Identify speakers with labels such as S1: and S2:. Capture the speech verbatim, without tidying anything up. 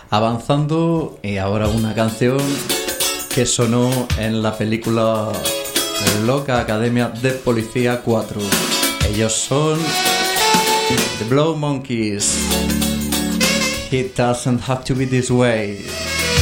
S1: Avanzando, y ahora una canción que sonó en la película Loca Academia de Policía cuatro. Ellos son The Blow Monkeys. It doesn't have to be this way.